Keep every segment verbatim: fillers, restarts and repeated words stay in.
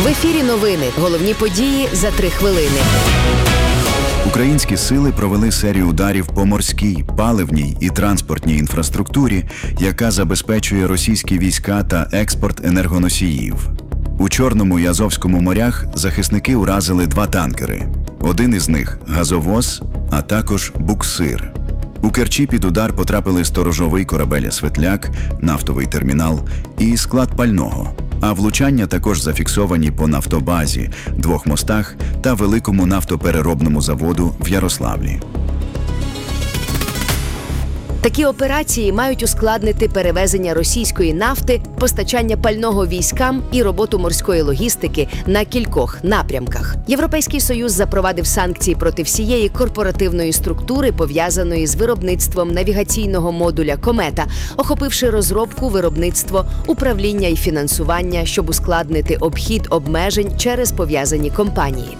В ефірі новини. Головні події за три хвилини. Українські сили провели серію ударів по морській, паливній і транспортній інфраструктурі, яка забезпечує російські війська та експорт енергоносіїв. У Чорному і Азовському морях захисники уразили два танкери. Один із них – газовоз, а також буксир. У Керчі під удар потрапили сторожовий корабель «Светляк», нафтовий термінал і склад пального. А влучання також зафіксовані по нафтобазі, двох мостах та великому нафтопереробному заводу в Ярославлі. Такі операції мають ускладнити перевезення російської нафти, постачання пального військам і роботу морської логістики на кількох напрямках. Європейський Союз запровадив санкції проти всієї корпоративної структури, пов'язаної з виробництвом навігаційного модуля «Комета», охопивши розробку, виробництво, управління і фінансування, щоб ускладнити обхід обмежень через пов'язані компанії.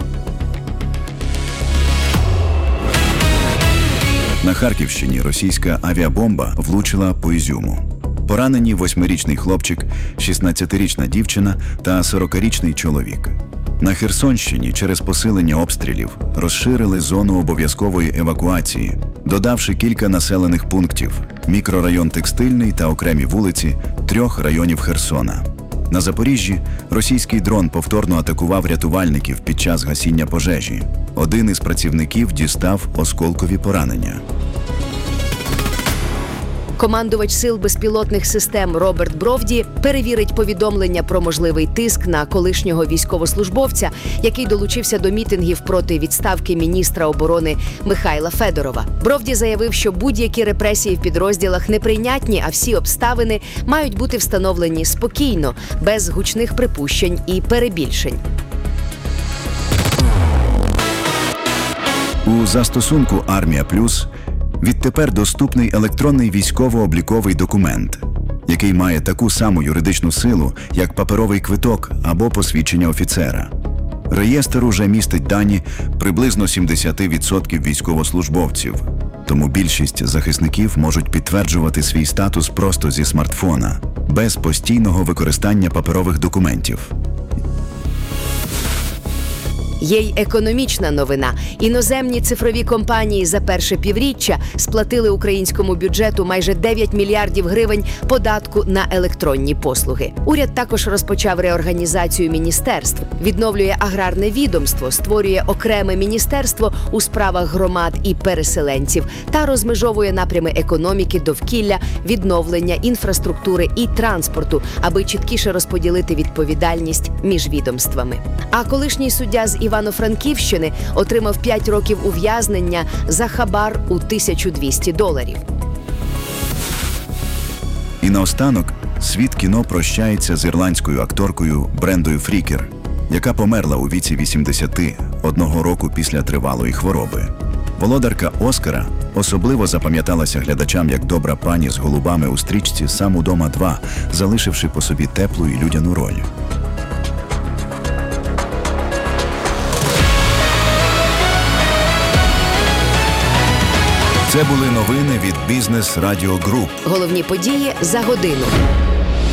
На Харківщині російська авіабомба влучила по Ізюму. Поранені восьмирічний хлопчик, шістнадцятирічна дівчина та сорокарічний чоловік. На Херсонщині через посилення обстрілів розширили зону обов'язкової евакуації, додавши кілька населених пунктів – мікрорайон Текстильний та окремі вулиці трьох районів Херсона. На Запоріжжі російський дрон повторно атакував рятувальників під час гасіння пожежі. Один із працівників дістав осколкові поранення. Командувач сил безпілотних систем Роберт Бровді перевірить повідомлення про можливий тиск на колишнього військовослужбовця, який долучився до мітингів проти відставки міністра оборони Михайла Федорова. Бровді заявив, що будь-які репресії в підрозділах неприйнятні, а всі обставини мають бути встановлені спокійно, без гучних припущень і перебільшень. У застосунку «Армія Плюс» відтепер доступний електронний військово-обліковий документ, який має таку саму юридичну силу, як паперовий квиток або посвідчення офіцера. Реєстр уже містить дані приблизно сімдесят відсотків військовослужбовців, тому більшість захисників можуть підтверджувати свій статус просто зі смартфона, без постійного використання паперових документів. Є й економічна новина. Іноземні цифрові компанії за перше півріччя сплатили українському бюджету майже дев'ять мільярдів гривень податку на електронні послуги. Уряд також розпочав реорганізацію міністерств, відновлює аграрне відомство, створює окреме міністерство у справах громад і переселенців та розмежовує напрями економіки, довкілля, відновлення, інфраструктури і транспорту, аби чіткіше розподілити відповідальність між відомствами. А колишній суддя з Івано-Франківщини отримав п'ять років ув'язнення за хабар у тисячу двісті доларів. І наостанок світ кіно прощається з ірландською акторкою Брендою Фрікер, яка померла у віці вісімдесяти одного року після тривалої хвороби. Володарка Оскара особливо запам'яталася глядачам як добра пані з голубами у стрічці «Сам удома два», залишивши по собі теплу і людяну роль. Це були новини від Бізнес Радіо Груп. Головні події за годину.